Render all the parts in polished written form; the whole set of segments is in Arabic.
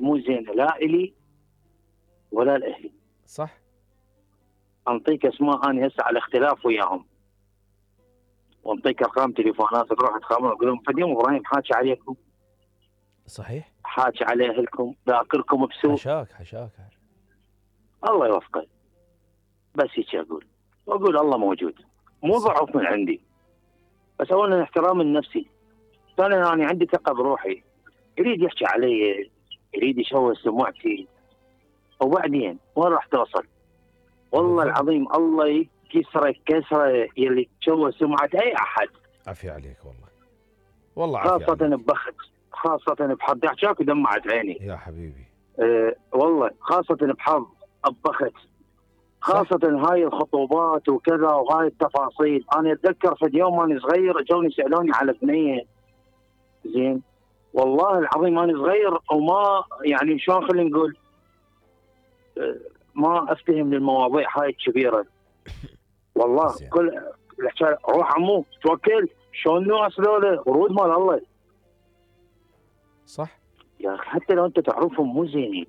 مو زينه لا الي ولا لاهلي. صح. انطيك اسماء انا هسه على اختلاف وياهم، وانطيك ارقام تليفونات تروح تخابرهم اقول لهم فد يوم ابراهيم حاكي عليكم، صحيح. حاكي على اهلكم، ذاكركم بسوء. حشاك. الله يوفقه. بس هيك اقول الله موجود، مو ضعف من عندي، بس اولا احترام لنفسي، ثانيا انا عندي ثقه بروحي. يريد يحكي علي، يريد يشوه سمعتي، وبعدين وين راح توصل؟ والله العظيم الله يكسره كسره يلي تشوه سمعه اي احد. عافية عليك والله خاصة عافية عليك. ببخت، خاصة بحظ، احكاك ودمعت عيني. يا حبيبي. والله خاصة بحظ ببخت، خاصة هاي الخطوبات وكذا وهاي التفاصيل. انا اتذكر في يوم انا صغير جوني سالوني على بنية، زين والله العظيم انا صغير وما يعني شلون خلينا نقول ما افتهم للمواضيع هاي الكبيرة. والله زين. كل الحكايه روح عمو توكل، شلون الناس ذولا ورود مال الله. صح يا اخي حتى لو انت تعرفهم مو زينين،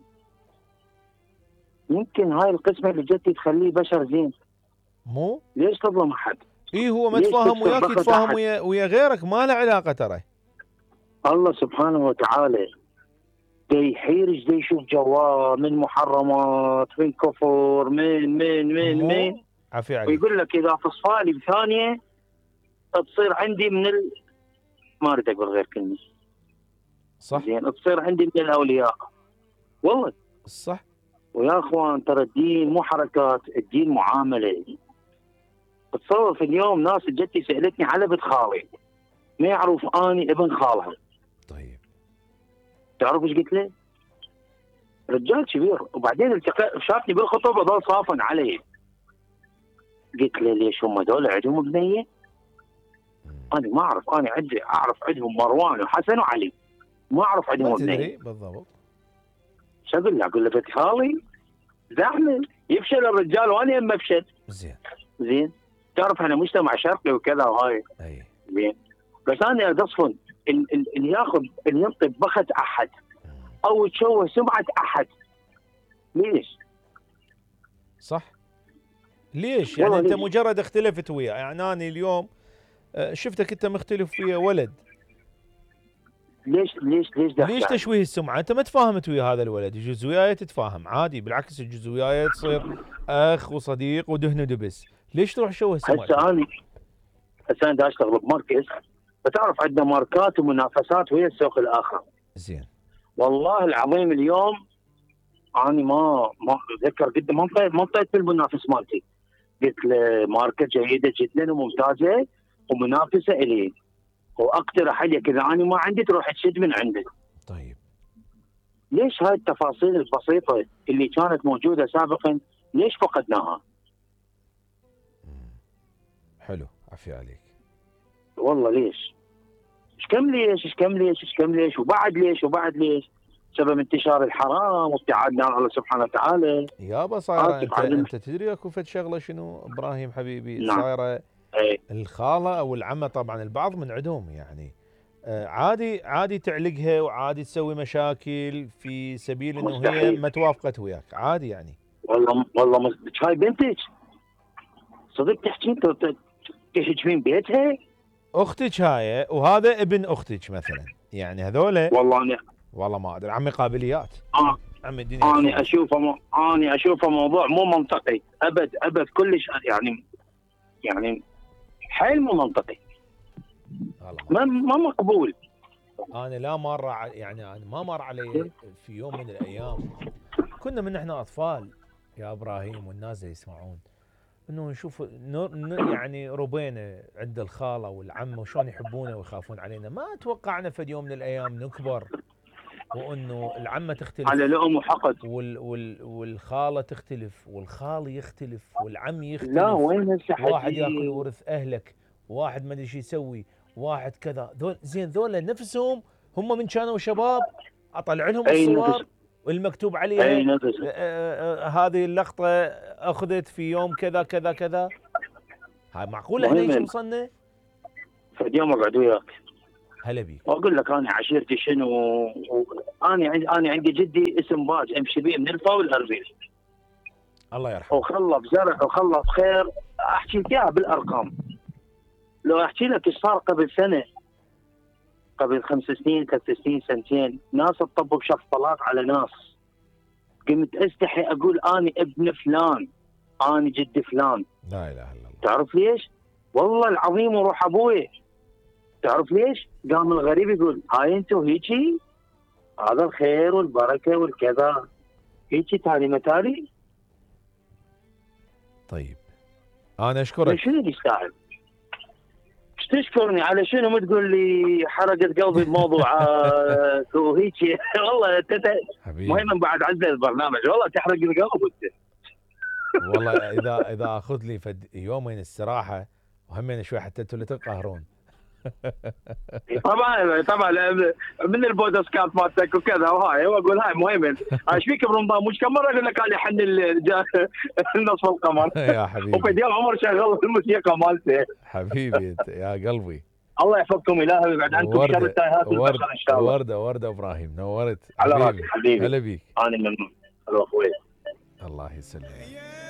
يمكن هاي القسمه اللي جت تخليه بشر زين. مو ليش تظلم احد؟ هو ليش متفاهم تكسر وياك، بخت يتفاهم أحد؟ ويا غيرك، ما له علاقة ترى. الله سبحانه وتعالى دي يحيرج، دي يشوف جواه من محرمات، من كفر، من عافية عليك. ويقول لك اذا فصفالي بثانيه تصير عندي ما اريد اقول غير كلمه. صح زين تصير عندي من الاولياء. والله صح. ويا اخوان ترى الدين مو حركات، الدين معامله. تصور في اليوم ناس جتي سالتني على بنت خالي، ما يعرف اني ابن خالها. طيب تعرف ايش قلت له؟ رجال كبير، وبعدين التقى شافني بالخطوبه ظل صافن علي. قلت له ليش هم دول عندهم بنيه؟ انا ما اعرف، انا اعرف عندهم مروان وحسن وعلي، ما اعرف عندهم ما بنيه. تدري بالضبط. شو اقول له؟ اقول له بنت خالي زحمه، يفشل الرجال وانا يم افشل. زين تعرف احنا مجتمع شرقي وكذا وهاي. اي زين بس انا اصفن اللي ياخذ اللي ينطي بخت احد او تشوه سمعه احد. ليش؟ صح. ليش يعني انت مجرد اختلفت وياه، يعني انا اليوم شفتك انت مختلف ويا ولد، ليش تشويه السمعه؟ انت ما تفاهمت ويا هذا الولد، يجوز وياي تتفاهم عادي، بالعكس يجوز وياي تصير اخ وصديق ودهن ودبس، ليش تروح تشوه سمعتي؟ هسه انا اشتغل بمركز، فتعرف عندنا ماركات ومنافسات ويا السوق الاخر. زين والله العظيم اليوم انا ما اتذكر قد ما انطيت بالمنافس مالتي، قلت له ماركه جيده جدا وممتازه ومنافسه الي، واقترح عليك اذا انا ما عندي تروح تشد من عندك. طيب ليش هاي التفاصيل البسيطه اللي كانت موجوده سابقا ليش فقدناها؟ حلو عافية عليك. والله ليش؟ ايش كم ليش وبعد ليش؟ سبب انتشار الحرام وابتعادنا عن الله سبحانه وتعالى. يابا صايره انت تدري اكو فد شغله شنو ابراهيم حبيبي؟ نعم. صايره الخاله او العمه، طبعا البعض من عندهم يعني عادي تعلقها وعادي تسوي مشاكل في سبيل انه هي ما توافقت وياك، عادي يعني. والله هاي بنتك صدق تحكين بيتها؟ اختك هاي وهذا ابن اختك مثلا، يعني هذول والله ما ادري عمي، قابليات. عمي الدنيا انا اشوفه موضوع مو منطقي ابد كلش، يعني حيل مو منطقي، ما مقبول. انا لا مره يعني انا ما مر علي في يوم من الايام، كنا من احنا اطفال يا ابراهيم والناس يسمعون، انه نشوف يعني ربينا عند الخاله والعمه وشلون يحبونا ويخافون علينا، ما توقعنا في يوم من الايام نكبر وانه العمه تختلف على لؤم وحقد والخاله تختلف والخال يختلف والعم يختلف. لا وين واحد ياكل ورث اهلك، واحد ما ادري ايش يسوي، واحد كذا. ذول نفسهم هم من كانوا شباب اطلع لهم الصور والمكتوب عليها هذه اللقطه اخذت في يوم كذا كذا كذا. هاي معقوله احنا ايش وصلنا؟ فد يوم اقعد وياك هلا بيك. واقول لك انا عشيرتي شنو. انا عندي جدي اسم باج امشي بيه من الفا والاربيل، الله يرحمه. وخلف زرع وخلف خير. احكي لك اياها بالارقام، لو احكي لك ايش صار قبل سنه، قبل 5 سنين 3 سنين سنتين، ناس تطبق شفطلات على ناس. قمت استحي اقول اني ابن فلان، اني جد فلان. لا اله الا الله. تعرف ليش؟ والله العظيم وروح ابوي. تعرف ليش؟ قام الغريب يقول هاي انتو هيجي، هذا الخير والبركه والكذا، هيجي تالي متالي. طيب انا اشكرك. شنو اللي يستاهل؟ ايش تشكرني على شنو؟ ما تقول لي حرقت قلبي بموضوع وهيجي. والله انت حبيبي مهم بعد عزل البرنامج، والله تحرق القلب انت. والله اذا اخذ لي يومين استراحه وهمين شوي حتى انتوا اللي تقهرون. طبعا من البودكاست مالتك وكذا وهاي، واقول هاي مهم. ايش فيك برمضان؟ مش كم مره اقول لك انا حن النصف القمر. يا حبيبي. وفي يوم عمر شغل الموسيقى مالته. حبيبي انت يا قلبي. الله يحفظكم الهي ويبعد عنكم شر التايهات والبشر ان شاء الله. ورده ابراهيم نورت على راسي حبيبي. هلا بيك. انا من اخوي. الله يسلمك.